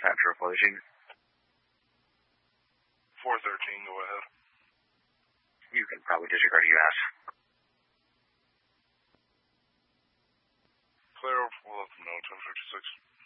after approaching. 413, go ahead. You can probably disregard EMS. Clear, we'll let them know, 1056.